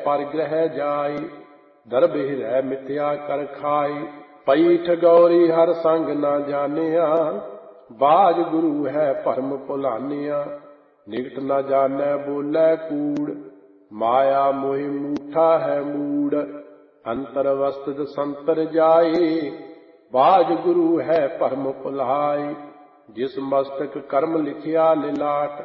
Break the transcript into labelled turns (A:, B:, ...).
A: पर ग्रह जाय। दरबे रै मिथ्या कर खाय। पई ठगौरी हर संग ना जानिया। बाज गुरु है भरम भुलानिया। निकट न जानै बोलै कूड़। माया मोहि मूठा है मूड़। अंतर अवस्थित संतर जाए। बाज गुरु है भरम भुलाय। जिस मस्तक कर्म लिखिया लिलाट।